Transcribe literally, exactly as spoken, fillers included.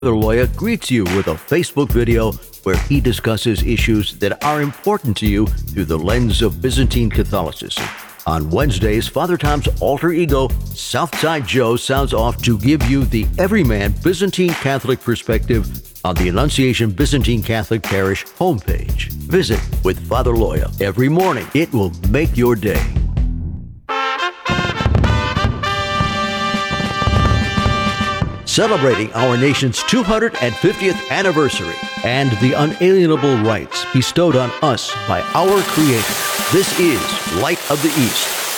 Father Loya greets you with a Facebook video where he discusses issues that are important to you through the lens of Byzantine Catholicism. On Wednesdays, Father Tom's alter ego, Southside Joe, sounds off to give you the everyman Byzantine Catholic perspective on the Annunciation Byzantine Catholic Parish homepage. Visit with Father Loya every morning. It will make your day. Celebrating our nation's two hundred fiftieth anniversary and the unalienable rights bestowed on us by our Creator. This is Light of the East.